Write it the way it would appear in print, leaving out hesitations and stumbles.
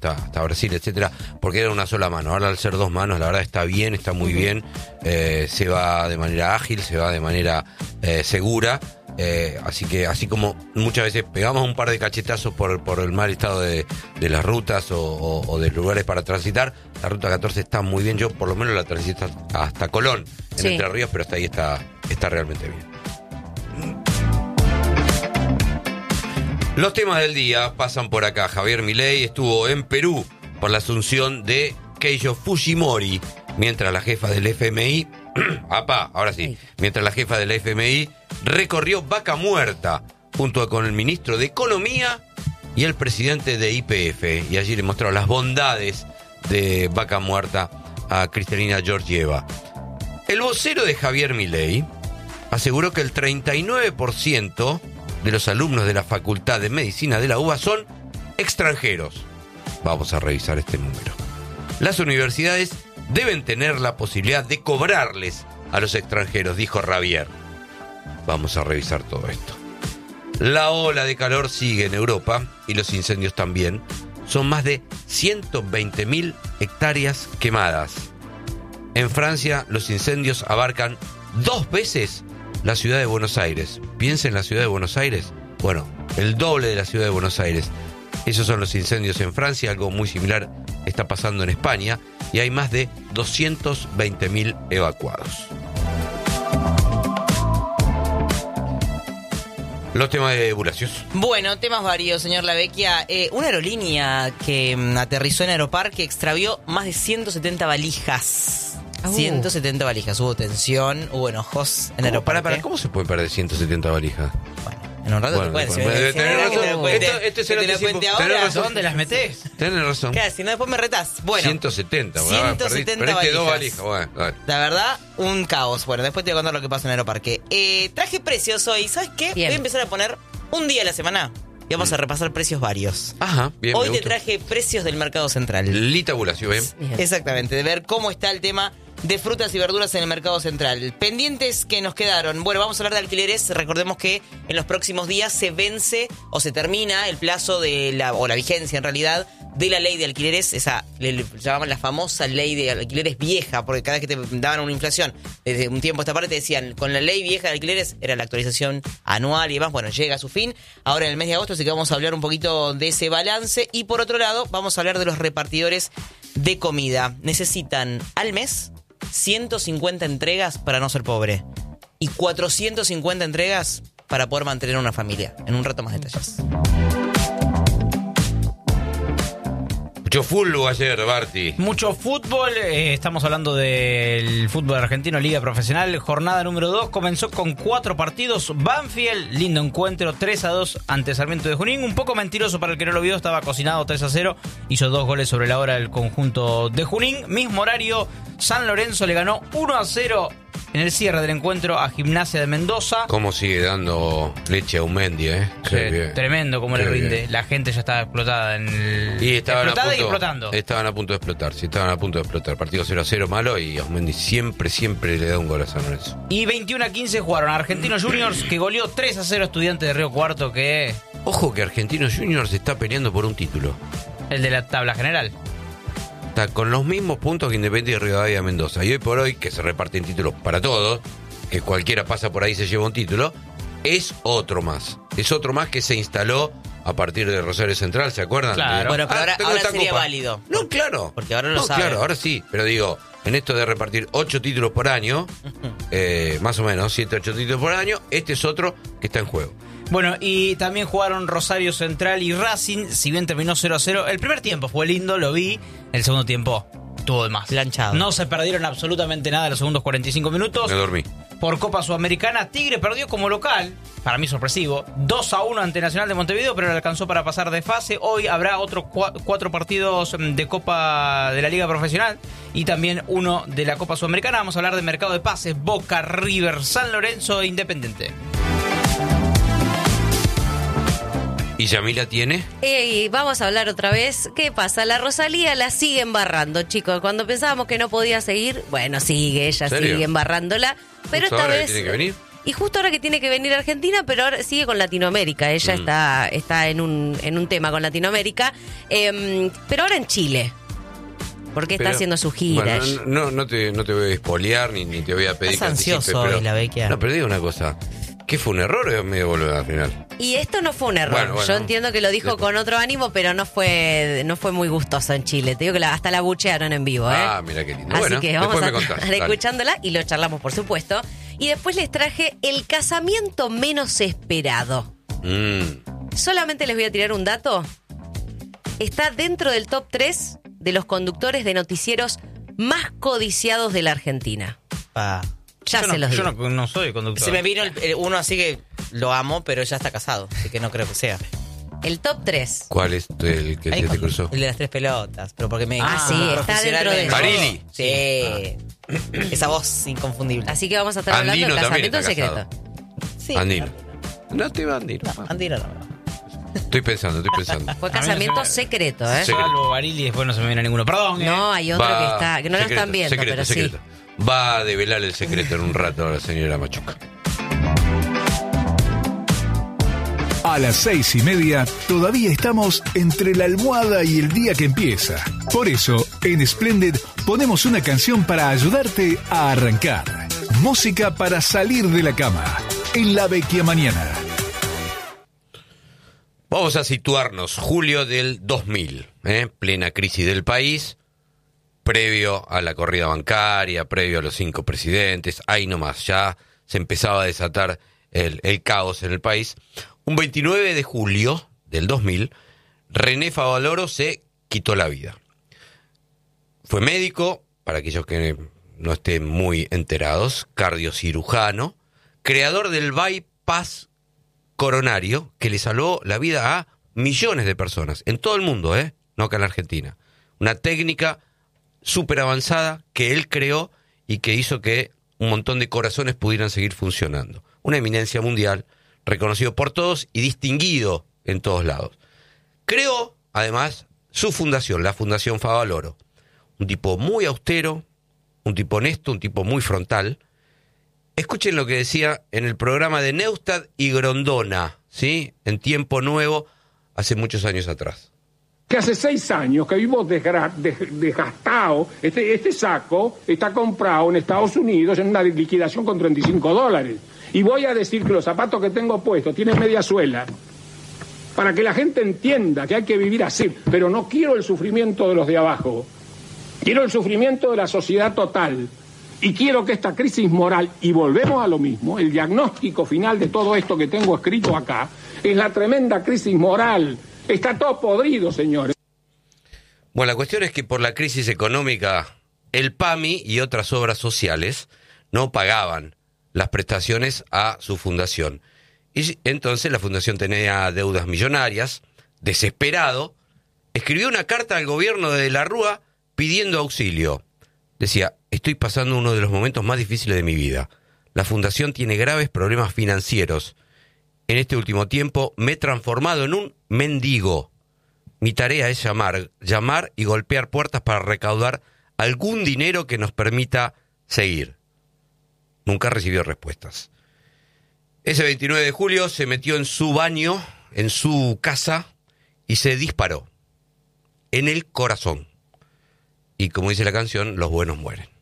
hasta Brasil, etcétera, porque era una sola mano. Ahora al ser dos manos, la verdad está bien, está muy bien, se va de manera ágil, se va de manera segura. Así que, así como muchas veces pegamos un par de cachetazos por el mal estado de las rutas o de lugares para transitar, la ruta 14 está muy bien. Yo por lo menos la transito hasta Colón, en Entre Ríos, pero hasta ahí está realmente bien. Los temas del día pasan por acá. Javier Milei estuvo en Perú por la asunción de Keijo Fujimori, mientras la jefa del FMI mientras la jefa del FMI recorrió Vaca Muerta junto con el ministro de Economía y el presidente de YPF, y allí le mostró las bondades de Vaca Muerta a Cristalina Georgieva. El vocero de Javier Milei aseguró que el 39% de los alumnos de la Facultad de Medicina de la UBA son extranjeros. Vamos a revisar este número. Las universidades deben tener la posibilidad de cobrarles a los extranjeros, dijo Javier. Vamos a revisar todo esto. La ola de calor sigue en Europa y los incendios también. Son más de 120.000 hectáreas quemadas. En Francia, los incendios abarcan 2 veces la ciudad de Buenos Aires. Piensa en la ciudad de Buenos Aires. Bueno, el doble de la ciudad de Buenos Aires. Esos son los incendios en Francia. Algo muy similar está pasando en España. Y hay más de 220.000 evacuados. Los temas de Bulacios. Bueno, temas varios, señor Lavecchia. Una aerolínea que aterrizó en Aeroparque extravió más de 170 valijas. 170 valijas. Hubo tensión, hubo enojos en Aeroparque. ¿Cómo se puede perder 170 valijas? Bueno, en un rato te cuento. Tenés razón. ¿Dónde las metés? Tenés razón. Claro, si no después me retás. Bueno, 170 valijas. 2 valijas. Bueno, la verdad, un caos. Bueno, después te voy a contar lo que pasa en Aeroparque. Traje precios hoy. ¿Sabes qué? Bien. Voy a empezar a poner un día a la semana y vamos a repasar precios varios. Ajá, bien. Hoy te traje precios del mercado central. Lita Bulacio, bien. Exactamente, de ver cómo está el tema de frutas y verduras en el mercado central. Pendientes que nos quedaron. Bueno, vamos a hablar de alquileres. Recordemos que en los próximos días se vence o se termina el plazo de la vigencia en realidad de la ley de alquileres. Esa le llamaban la famosa ley de alquileres vieja, porque cada vez que te daban una inflación desde un tiempo a esta parte te decían, con la ley vieja de alquileres era la actualización anual y demás. Bueno, llega a su fin ahora en el mes de agosto, así que vamos a hablar un poquito de ese balance. Y por otro lado, vamos a hablar de los repartidores de comida. Necesitan al mes 150 entregas para no ser pobre y 450 entregas para poder mantener una familia. En un rato más detalles. Mucho fútbol ayer, Barty. Mucho fútbol, estamos hablando del fútbol argentino, Liga Profesional, jornada número 2, comenzó con 4 partidos, Banfield, lindo encuentro, 3-2 ante Sarmiento de Junín, un poco mentiroso para el que no lo vio, estaba cocinado 3-0, hizo 2 goles sobre la hora del conjunto de Junín, mismo horario, San Lorenzo le ganó 1-0 en el cierre del encuentro a Gimnasia de Mendoza. Cómo sigue dando leche a Umendi, Sí, tremendo como le rinde. Bien. La gente ya estaba explotada y explotando. Estaban a punto de explotar, estaban a punto de explotar. Partido 0-0 malo y Umendi siempre le da un gol a San Lorenzo. Y 21-15 jugaron Argentinos Juniors, que goleó 3-0 Estudiantes de Río Cuarto, que... Ojo que Argentinos Juniors está peleando por un título. El de la tabla general. Está con los mismos puntos que Independiente de Rivadavia de Mendoza. Y hoy por hoy, que se reparten títulos para todos, que cualquiera pasa por ahí y se lleva un título, es otro más. Es otro más que se instaló a partir de Rosario Central, ¿se acuerdan? Claro. Bueno, pero ahora sería válido. No, claro. Porque ahora lo sabe. Claro, ahora sí. Pero digo, en esto de repartir 8 títulos por año, más o menos, 7, 8 títulos por año, este es otro que está en juego. Bueno, y también jugaron Rosario Central y Racing, si bien terminó 0-0. El primer tiempo fue lindo, lo vi. El segundo tiempo tuvo de más. Planchado. No se perdieron absolutamente nada en los segundos 45 minutos. Me dormí. Por Copa Sudamericana, Tigre perdió como local, para mí sorpresivo, 2-1 ante Nacional de Montevideo, pero le alcanzó para pasar de fase. Hoy habrá otros 4 partidos de Copa de la Liga Profesional y también uno de la Copa Sudamericana. Vamos a hablar de mercado de pases, Boca, River, San Lorenzo e Independiente. ¿Y Yamila tiene? Y vamos a hablar otra vez. ¿Qué pasa? La Rosalía la sigue embarrando, chicos. Cuando pensábamos que no podía seguir, bueno, ella ¿Serio? sigue embarrándola. Pero esta vez ¿Tiene que venir? Y justo ahora que tiene que venir a Argentina, pero ahora sigue con Latinoamérica. Ella está en un tema con Latinoamérica, pero ahora en Chile. Porque está haciendo su gira. Bueno, no te voy a espolear ni te voy a pedir Estás que anticipes, ansioso hoy, la Vecchia. No, pero digo una cosa. ¿Qué fue un error o medio volver al final? Y esto no fue un error. Bueno, yo entiendo que lo dijo después. con otro ánimo, pero no fue muy gustoso en Chile. Te digo que hasta la buchearon en vivo, ¿eh? Ah, mira qué lindo. Así Bueno, que vamos después a me contás, estar dale. escuchándola y lo charlamos, por supuesto. Y después les traje el casamiento menos esperado. Solamente les voy a tirar un dato. Está dentro del top 3 de los conductores de noticieros más codiciados de la Argentina. Ya se los digo. Yo no soy conductor. Se me vino uno así que lo amo, pero ya está casado, así que no creo que sea. El top 3. ¿Cuál es el que se te cruzó? El de las 3 pelotas, pero porque me sí, está dentro de eso. Barili. Sí. Esa voz inconfundible. Así que vamos a estar Andino hablando del también casamiento está secreto. Sí. Andino. No te iba Andino. Andino no. Estoy pensando. Fue A mí casamiento no se me- secreto, ¿eh? Sí. Salvo Barili y después no se me viene ninguno. Perdón. No, hay otro Va- que no lo secreto, están viendo, secreto, pero secreto. sí. Va a develar el secreto en un rato la señora Machuca. A las 6:30 todavía estamos entre la almohada y el día que empieza. Por eso, en Splendid ponemos una canción para ayudarte a arrancar. Música para salir de la cama. En La Vecchia Mañana. Vamos a situarnos, julio del 2000, plena crisis del país, previo a la corrida bancaria, previo a los 5 presidentes, ahí nomás, ya se empezaba a desatar el caos en el país. Un 29 de julio del 2000, René Favaloro se quitó la vida. Fue médico, para aquellos que no estén muy enterados, cardiocirujano, creador del bypass coronario que le salvó la vida a millones de personas en todo el mundo, no acá en la Argentina. Una técnica súper avanzada que él creó y que hizo que un montón de corazones pudieran seguir funcionando. Una eminencia mundial, reconocido por todos y distinguido en todos lados. Creó, además, su fundación, la Fundación Favaloro. Un tipo muy austero, un tipo honesto, un tipo muy frontal. Escuchen lo que decía en el programa de Neustadt y Grondona, ¿sí? En Tiempo Nuevo, hace muchos años atrás. Que hace 6 años que vivo desgastado. Este saco está comprado en Estados Unidos en una liquidación con $35. Y voy a decir que los zapatos que tengo puestos tienen media suela. Para que la gente entienda que hay que vivir así. Pero no quiero el sufrimiento de los de abajo. Quiero el sufrimiento de la sociedad total. Y quiero que esta crisis moral, y volvemos a lo mismo, el diagnóstico final de todo esto que tengo escrito acá, es la tremenda crisis moral. Está todo podrido, señores. Bueno, la cuestión es que por la crisis económica, el PAMI y otras obras sociales no pagaban las prestaciones a su fundación. Y entonces la fundación tenía deudas millonarias, desesperado, escribió una carta al gobierno de la Rúa pidiendo auxilio. Decía, estoy pasando uno de los momentos más difíciles de mi vida. La fundación tiene graves problemas financieros. En este último tiempo me he transformado en un mendigo. Mi tarea es llamar y golpear puertas para recaudar algún dinero que nos permita seguir. Nunca recibió respuestas. Ese 29 de julio se metió en su baño, en su casa, y se disparó en el corazón. Y como dice la canción, los buenos mueren.